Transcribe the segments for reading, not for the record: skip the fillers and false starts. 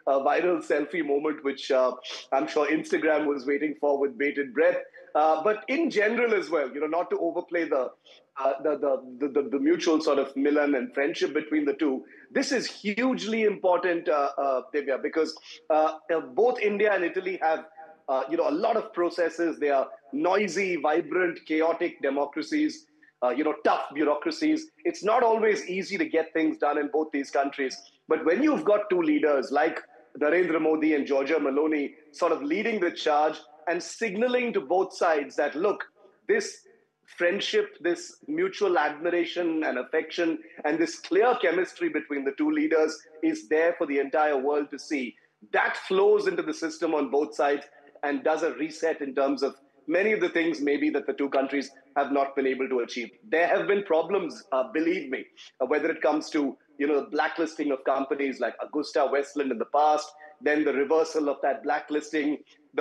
viral selfie moment, which I'm sure Instagram was waiting for with bated breath. But in general as well, not to overplay the mutual sort of Milan and friendship between the two. This is hugely important, Divya, because both India and Italy have a lot of processes. They are noisy, vibrant, chaotic democracies. Tough bureaucracies. It's not always easy to get things done in both these countries. But when you've got two leaders like Narendra Modi and Giorgia Meloni sort of leading the charge and signaling to both sides that, look, this friendship, this mutual admiration and affection, and this clear chemistry between the two leaders is there for the entire world to see. That flows into the system on both sides and does a reset in terms of many of the things maybe that the two countries have not been able to achieve. There have been problems, believe me, whether it comes to the blacklisting of companies like Augusta Westland in the past, then the reversal of that blacklisting,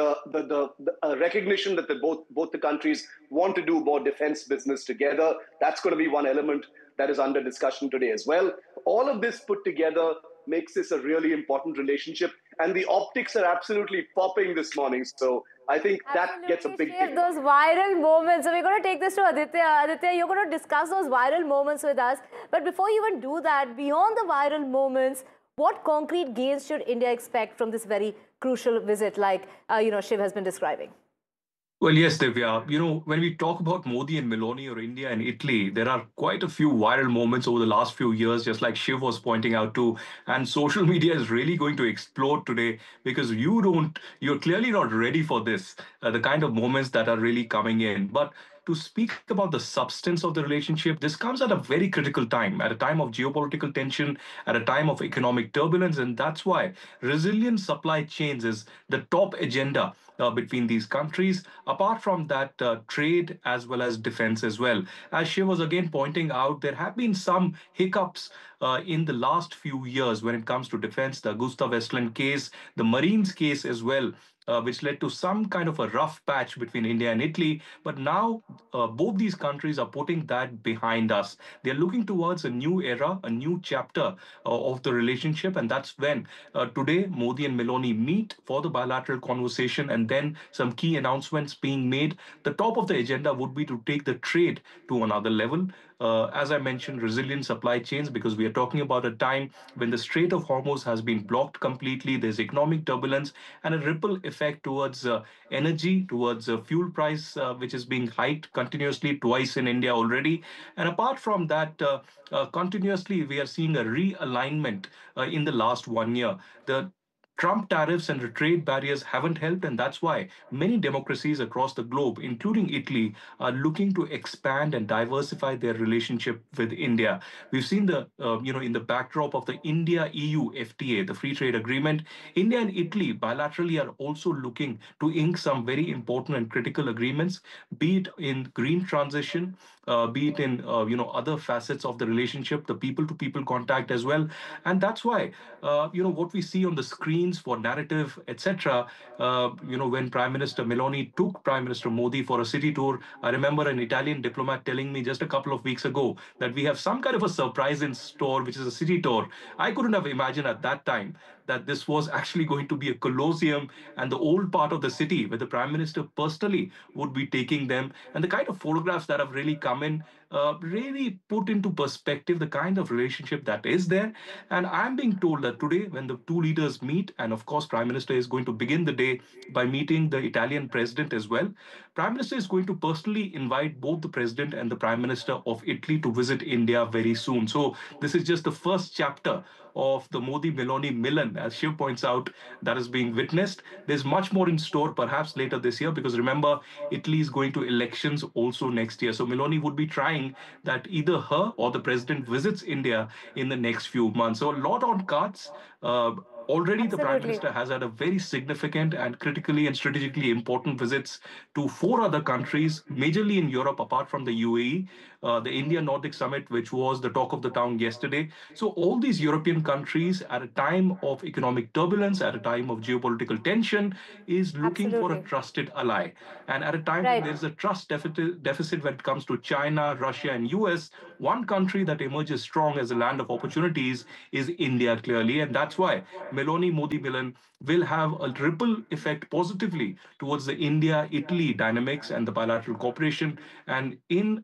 the recognition that both the countries want to do more defense business together. That's going to be one element that is under discussion today as well. All of this put together makes this a really important relationship, and the optics are absolutely popping this morning. So I think that gets a big Shiv, those viral moments. So we're going to take this to Aditya. Aditya, you're going to discuss those viral moments with us. But before you even do that, beyond the viral moments, what concrete gains should India expect from this very crucial visit, like Shiv has been describing? Well, yes, Divya. When we talk about Modi and Meloni or India and Italy, there are quite a few viral moments over the last few years, just like Shiv was pointing out too. And social media is really going to explode today because you're clearly not ready for this, the kind of moments that are really coming in. But to speak about the substance of the relationship, this comes at a very critical time, at a time of geopolitical tension, at a time of economic turbulence. And that's why resilient supply chains is the top agenda between these countries. Apart from that, trade as well as defense as well. As Shiv was again pointing out, there have been some hiccups in the last few years when it comes to defense, the Augusta Westland case, the Marines case as well, which led to some kind of a rough patch between India and Italy. But now both these countries are putting that behind us. They're looking towards a new era, a new chapter of the relationship. And that's when today Modi and Meloni meet for the bilateral conversation, and then some key announcements being made. The top of the agenda would be to take the trade to another level. As I mentioned, resilient supply chains, because we are talking about a time when the Strait of Hormuz has been blocked completely. There's economic turbulence and a ripple effect towards energy, towards fuel price, which is being hiked continuously twice in India already. And apart from that, continuously we are seeing a realignment in the last 1 year. The Trump tariffs and trade barriers haven't helped, and that's why many democracies across the globe, including Italy, are looking to expand and diversify their relationship with India. We've seen in the backdrop of the India-EU FTA, the free trade agreement, India and Italy bilaterally are also looking to ink some very important and critical agreements, be it in green transition, be it in other facets of the relationship, the people-to-people contact as well, and that's why what we see on the screens for narrative, etc. When Prime Minister Meloni took Prime Minister Modi for a city tour, I remember an Italian diplomat telling me just a couple of weeks ago that we have some kind of a surprise in store, which is a city tour. I couldn't have imagined at that time that this was actually going to be a Colosseum and the old part of the city where the Prime Minister personally would be taking them. And the kind of photographs that have really come in really put into perspective the kind of relationship that is there. And I'm being told that today, when the two leaders meet, and of course, Prime Minister is going to begin the day by meeting the Italian president as well, Prime Minister is going to personally invite both the president and the Prime Minister of Italy to visit India very soon. So this is just the first chapter of the Modi-Meloni Milan, as Shiv points out, that is being witnessed. There's much more in store, perhaps later this year, because remember, Italy is going to elections also next year. So Meloni would be trying that either her or the president visits India in the next few months. So a lot on cards. Already, the Prime Minister has had a very significant and critically and strategically important visits to 4 other countries, majorly in Europe, apart from the UAE, the India Nordic Summit, which was the talk of the town yesterday. So all these European countries, at a time of economic turbulence, at a time of geopolitical tension, is looking for a trusted ally. And at a time when there's a trust deficit when it comes to China, Russia, and US, one country that emerges strong as a land of opportunities is India, clearly. And that's why Meloni Modi Milan will have a ripple effect positively towards the India Italy dynamics and the bilateral cooperation. And in